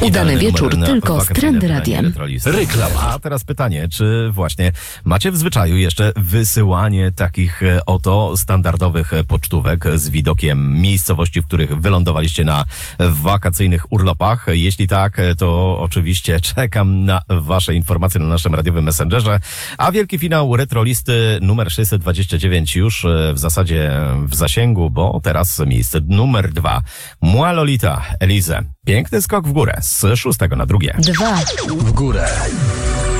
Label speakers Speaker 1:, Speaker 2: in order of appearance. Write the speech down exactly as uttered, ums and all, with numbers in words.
Speaker 1: Udany wieczór tylko z Trend Radiem.
Speaker 2: Reklama. A teraz pytanie, czy właśnie macie w zwyczaju jeszcze wysyłanie takich oto standardowych pocztówek z widokiem miejscowości, w których wylądowaliście na wakacyjnych urlopach? Jeśli tak, to oczywiście czekam na wasze informacje na naszym radiowym messengerze. A wielki finał retrolisty numer sześćset dwadzieścia dziewięć już w zasadzie w zasięgu, bo teraz miejsce numer dwa. Moi Lolita, Elize. Piękny skok w górę z szóstego na drugie.
Speaker 1: Dwa.
Speaker 3: W górę.